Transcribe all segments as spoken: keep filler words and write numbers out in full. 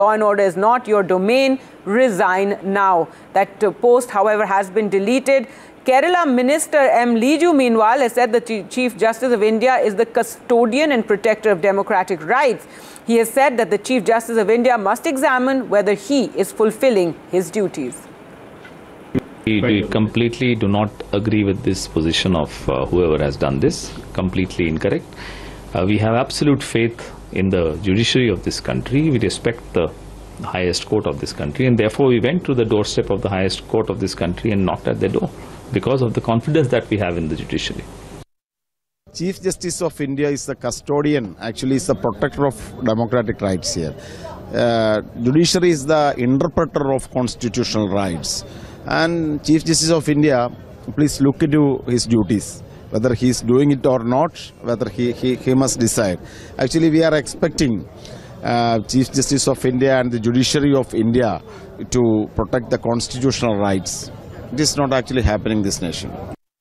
Law and order is not your domain. Resign now. That uh, post, however, has been deleted. Kerala Minister M. Liju, meanwhile, has said the Chief Justice of India is the custodian and protector of democratic rights. He has said that the Chief Justice of India must examine whether he is fulfilling his duties. We, we completely do not agree with this position of uh, whoever has done this. Completely incorrect. Uh, we have absolute faith in the judiciary of this country. We respect the highest court of this country, and therefore we went to the doorstep of the highest court of this country and knocked at their door because of the confidence that we have in the judiciary. Chief Justice of India is the custodian, actually is the protector of democratic rights here. Uh, judiciary is the interpreter of constitutional rights. And Chief Justice of India, please look into his duties, whether he is doing it or not, whether he, he, he must decide. Actually, we are expecting uh, Chief Justice of India and the judiciary of India to protect the constitutional rights. It is not actually happening in this nation.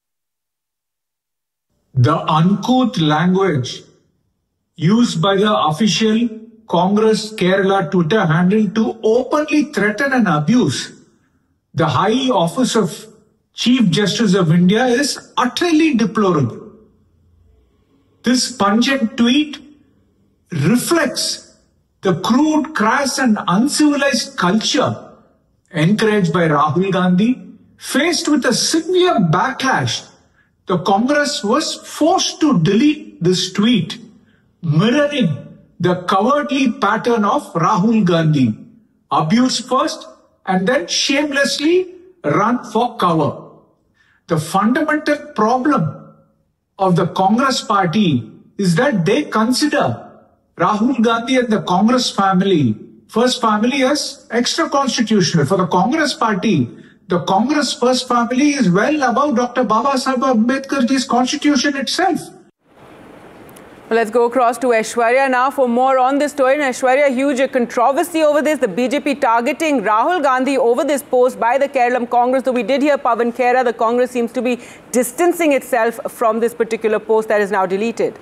The uncouth language used by the official Congress Kerala Twitter handle to openly threaten and abuse the high office of Chief Justice of India is utterly deplorable. This pungent tweet reflects the crude, crass and uncivilized culture encouraged by Rahul Gandhi. Faced with a severe backlash, the Congress was forced to delete this tweet, mirroring the cowardly pattern of Rahul Gandhi. Abuse first and then shamelessly run for cover. The fundamental problem of the Congress party is that they consider Rahul Gandhi and the Congress family, first family, as extra-constitutional. For the Congress party, the Congress first family is well above Doctor Babasaheb Ambedkar's constitution itself. Well, let's go across to Aishwarya now for more on this story. And Aishwarya, huge controversy over this. The B J P targeting Rahul Gandhi over this post by the Kerala Congress. Though we did hear Pawan Khera, the Congress seems to be distancing itself from this particular post that is now deleted.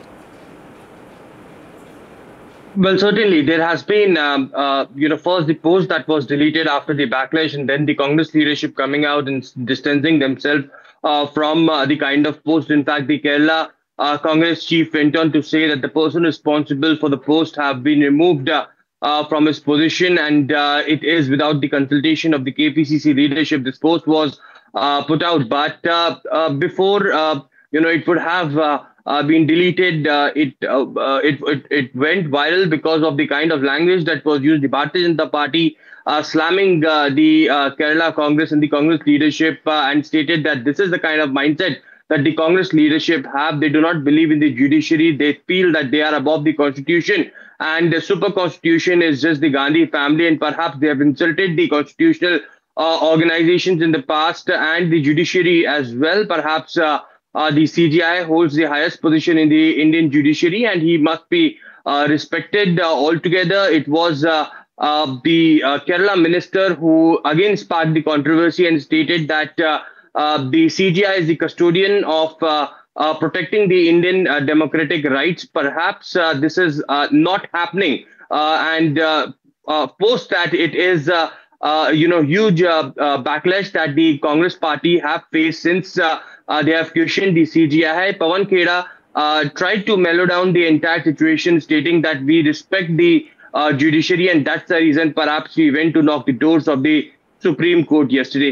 Well, certainly there has been, um, uh, you know, first the post that was deleted after the backlash, and then the Congress leadership coming out and distancing themselves uh, from uh, the kind of post. In fact, the Kerala uh, Congress chief went on to say that the person responsible for the post have been removed uh, uh, from his position, and uh, it is without the consultation of the K P C C leadership. This post was uh, put out, but uh, uh, before, uh, you know, it would have uh, Uh, been deleted. Uh, it, uh, uh, it it it went viral because of the kind of language that was used. The Bharatiya Janata Party uh, slamming uh, the uh, Kerala Congress and the Congress leadership uh, and stated that this is the kind of mindset that the Congress leadership have. They do not believe in the judiciary. They feel that they are above the constitution, and the super constitution is just the Gandhi family, and perhaps they have insulted the constitutional uh, organizations in the past and the judiciary as well. Perhaps uh, Uh, the C J I holds the highest position in the Indian judiciary, and he must be uh, respected uh, altogether. It was uh, uh, the uh, Kerala minister who again sparked the controversy and stated that uh, uh, the C J I is the custodian of uh, uh, protecting the Indian uh, democratic rights. Perhaps uh, this is uh, not happening, uh, and uh, uh, post that it is uh, uh, you know huge uh, uh, backlash that the Congress party have faced since Uh, Uh, they have questioned the C J I. Pawan Khera uh, tried to mellow down the entire situation, stating that we respect the uh, judiciary, and that's the reason perhaps we went to knock the doors of the Supreme Court yesterday.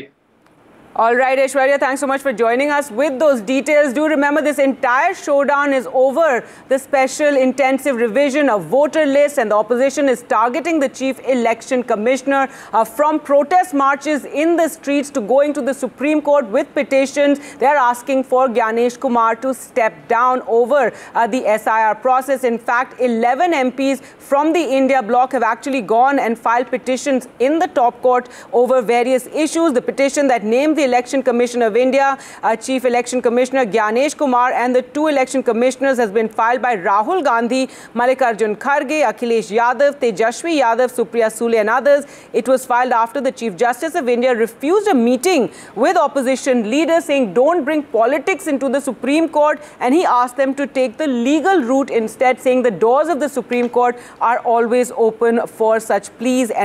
All right, Aishwarya, thanks so much for joining us with those details. Do remember, this entire showdown is over the special intensive revision of voter lists, and the opposition is targeting the Chief Election Commissioner uh, from protest marches in the streets to going to the Supreme Court with petitions. They are asking for Gyanesh Kumar to step down over uh, the S I R process. In fact, eleven M Ps from the India bloc have actually gone and filed petitions in the top court over various issues. The petition that named the Election Commission of India, uh, Chief Election Commissioner Gyanesh Kumar, and the two election commissioners has been filed by Rahul Gandhi, Mallikarjun Kharge, Akhilesh Yadav, Tejashwi Yadav, Supriya Sule and others. It was filed after the Chief Justice of India refused a meeting with opposition leaders, saying don't bring politics into the Supreme Court, and he asked them to take the legal route instead, saying the doors of the Supreme Court are always open for such pleas.